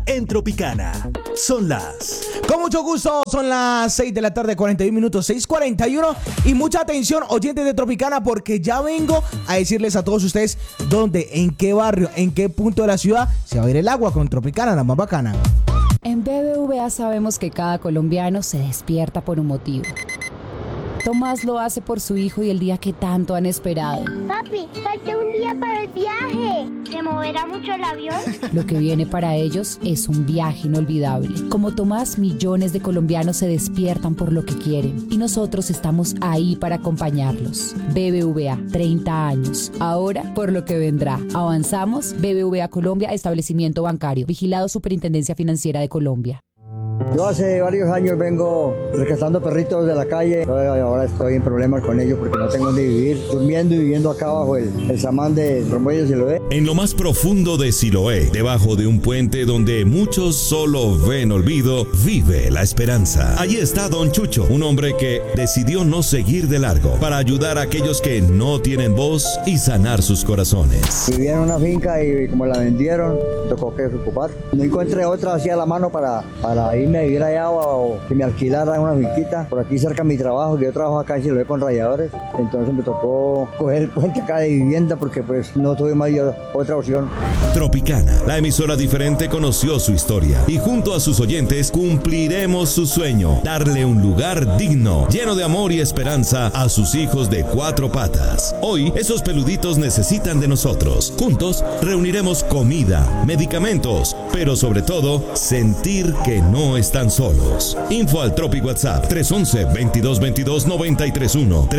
en Tropicana. Son las... Con mucho gusto, son las 6 de la tarde, 41 minutos, 6:41. Y mucha atención, oyentes de Tropicana, porque ya vengo a decirles a todos ustedes dónde, en qué barrio, en qué punto de la ciudad se va a ir el agua con Tropicana, la más bacana. En BBVA sabemos que cada colombiano se despierta por un motivo. Tomás lo hace por su hijo y el día que tanto han esperado. Papi, falta un día para el viaje. ¿Se moverá mucho el avión? Lo que viene para ellos es un viaje inolvidable. Como Tomás, millones de colombianos se despiertan por lo que quieren y nosotros estamos ahí para acompañarlos. BBVA, 30 años. Ahora, por lo que vendrá. Avanzamos. BBVA Colombia, establecimiento bancario. Vigilado Superintendencia Financiera de Colombia. Yo hace varios años vengo rescatando perritos de la calle. Ahora estoy en problemas con ellos porque no tengo dónde vivir. Durmiendo y viviendo acá bajo el samán de Rombollo de Siloé. En lo más profundo de Siloé, debajo de un puente donde muchos solo ven olvido, vive la esperanza. Allí está Don Chucho, un hombre que decidió no seguir de largo para ayudar a aquellos que no tienen voz y sanar sus corazones. Vivía en una finca y como la vendieron, tocó que ocupar. No encontré otra así a la mano para irme a vivir allá o que me alquilara una finquita por aquí cerca de mi trabajo, que yo trabajo acá en Siloé con rayadores. Entonces me tocó coger el puente acá de vivienda porque pues no tuve más otra opción. Tropicana, la emisora diferente, conoció su historia y junto a sus oyentes cumpliremos su sueño, darle un lugar digno, lleno de amor y esperanza a sus hijos de 4 patas. Hoy esos peluditos necesitan de nosotros. Juntos reuniremos comida, medicamentos, pero sobre todo sentir que no están solos. Info al Tropi WhatsApp 311-2222-931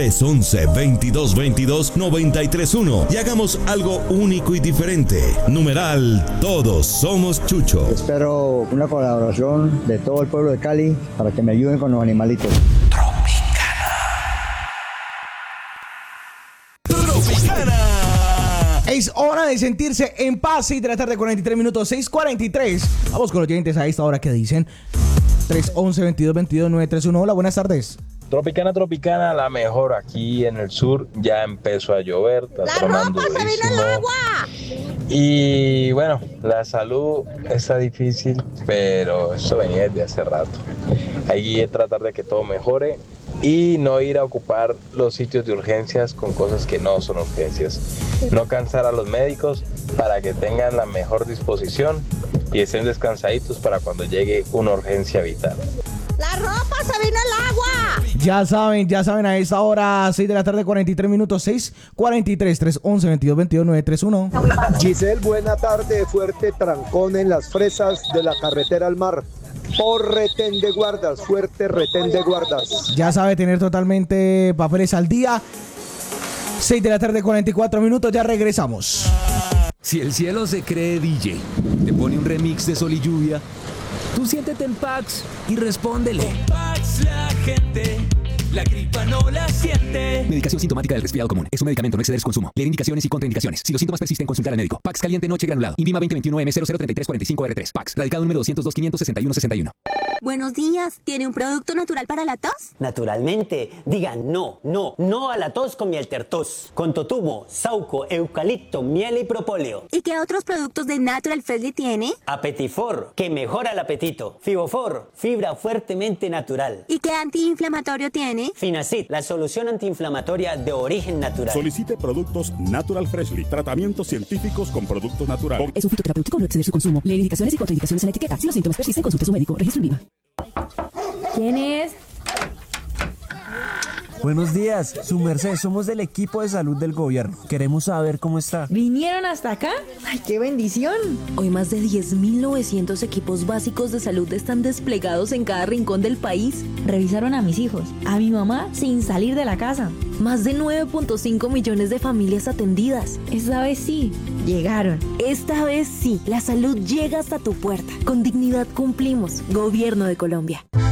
311-2222-931 y hagamos algo único y diferente. Numeral, todos somos Chucho. Espero una colaboración de todo el pueblo de Cali para que me ayuden con los animalitos. Es hora de sentirse en paz. 6 de la tarde, 43 minutos, 6:43. Vamos con los oyentes a esta hora que dicen 311-2222-931. Hola, buenas tardes. Tropicana, la mejor. Aquí en el sur ya empezó a llover, está tronando durísimo. Y bueno, la salud está difícil, pero eso venía desde hace rato. Hay que tratar de que todo mejore y no ir a ocupar los sitios de urgencias con cosas que no son urgencias. No cansar a los médicos para que tengan la mejor disposición y estén descansaditos para cuando llegue una urgencia vital. ¡La ropa se vino el agua! Ya saben, a esta hora, 6 de la tarde, 43 minutos, 6:43, 311-2222-931. Giselle, buena tarde. Fuerte trancón en las fresas de la carretera al mar. Por retén de guardas, fuerte retén de guardas. Ya sabe tener totalmente papeles al día. 6 de la tarde, 44 minutos, ya regresamos. Si el cielo se cree DJ, te pone un remix de Sol y Lluvia, tú siéntete en Pax y respóndele. Con Pax la gente, la gripa no la siente. Medicación sintomática del resfriado común. Es un medicamento, no exceder su consumo. Leer indicaciones y contraindicaciones. Si los síntomas persisten, consultar al médico. Pax caliente noche granulado. INVIMA 2021-M003345R3. Pax. Radicado número 202-561-61. Buenos días. ¿Tiene un producto natural para la tos? Naturalmente. Digan no a la tos con miel tertos. Con totumo, sauco, eucalipto, miel y propóleo. ¿Y qué otros productos de Natural Freshly tiene? Apetifor, que mejora el apetito. Fibofor, fibra fuertemente natural. ¿Y qué antiinflamatorio tiene? Finacid, la solución antiinflamatoria de origen natural. Solicite productos Natural Freshly. Tratamientos científicos con productos naturales. Es un fitoterapéutico, no exceder su consumo. Leer indicaciones y contraindicaciones en la etiqueta. Si los síntomas persisten, consulte a su médico. Registro INVIMA. ¿Quién es? Buenos días, su merced, somos del equipo de salud del gobierno. Queremos saber cómo está. ¿Vinieron hasta acá? ¡Ay, qué bendición! Hoy más de 10.900 equipos básicos de salud están desplegados en cada rincón del país. Revisaron a mis hijos, a mi mamá, sin salir de la casa. Más de 9.5 millones de familias atendidas. Esta vez sí, llegaron. Esta vez sí, la salud llega hasta tu puerta. Con dignidad cumplimos. Gobierno de Colombia.